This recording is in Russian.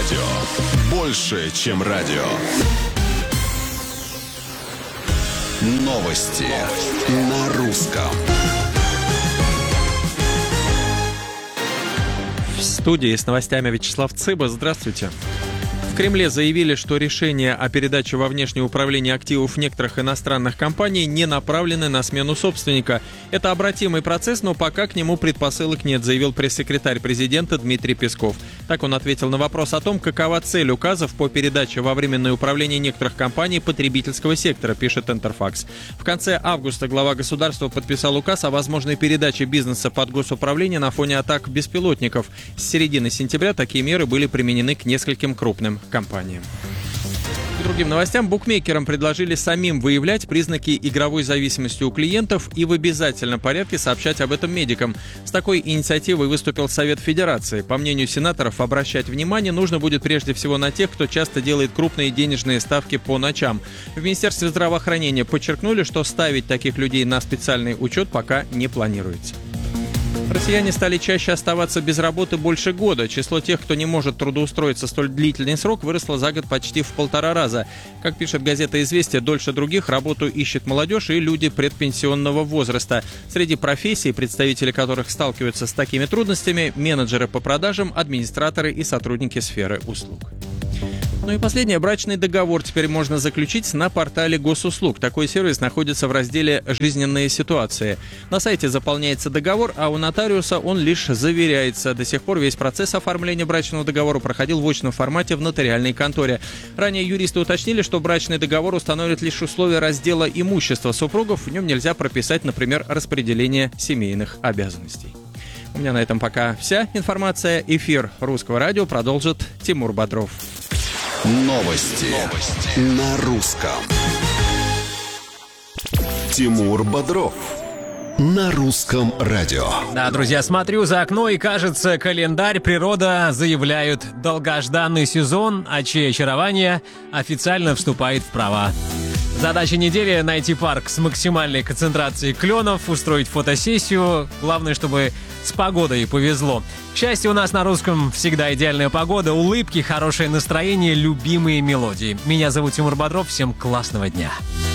Радио. Больше, чем радио. Новости на русском. В студии с новостями Вячеслав Цыба. Здравствуйте. В Кремле заявили, что решения о передаче во внешнее управление активов некоторых иностранных компаний не направлены на смену собственника. Это обратимый процесс, но пока к нему предпосылок нет, заявил пресс-секретарь президента Дмитрий Песков. Так он ответил на вопрос о том, какова цель указов по передаче во временное управление некоторых компаний потребительского сектора, пишет Интерфакс. В конце августа глава государства подписал указ о возможной передаче бизнеса под госуправление на фоне атак беспилотников. С середины сентября такие меры были применены к нескольким крупным компаниям. К другим новостям, букмекерам предложили самим выявлять признаки игровой зависимости у клиентов и в обязательном порядке сообщать об этом медикам. С такой инициативой выступил Совет Федерации. По мнению сенаторов, обращать внимание нужно будет прежде всего на тех, кто часто делает крупные денежные ставки по ночам. В Министерстве здравоохранения подчеркнули, что ставить таких людей на специальный учет пока не планируется. Россияне стали чаще оставаться без работы больше года. Число тех, кто не может трудоустроиться столь длительный срок, выросло за год почти в 1,5 раза. Как пишет газета «Известия», дольше других работу ищет молодежь и люди предпенсионного возраста. Среди профессий, представители которых сталкиваются с такими трудностями, менеджеры по продажам, администраторы и сотрудники сферы услуг. Ну и последнее. Брачный договор теперь можно заключить на портале госуслуг. Такой сервис находится в разделе «Жизненные ситуации». На сайте заполняется договор, а у нотариуса он лишь заверяется. До сих пор весь процесс оформления брачного договора проходил в очном формате в нотариальной конторе. Ранее юристы уточнили, что брачный договор установит лишь условия раздела имущества супругов. В нем нельзя прописать, например, распределение семейных обязанностей. У меня на этом пока вся информация. Эфир Русского радио продолжит Тимур Бодров. Новости на русском. Тимур Бодров на Русском радио. Да, друзья, смотрю за окно и, кажется, календарь, природа заявляют долгожданный сезон, а чье очарование официально вступает в права. Задача недели — найти парк с максимальной концентрацией кленов, устроить фотосессию. Главное, чтобы с погодой повезло. К счастью, у нас на русском всегда идеальная погода, улыбки, хорошее настроение, любимые мелодии. Меня зовут Тимур Бодров. Всем классного дня.